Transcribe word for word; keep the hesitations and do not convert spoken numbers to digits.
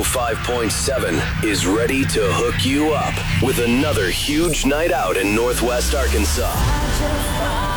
five point seven is ready to hook you up with another huge night out in Northwest Arkansas.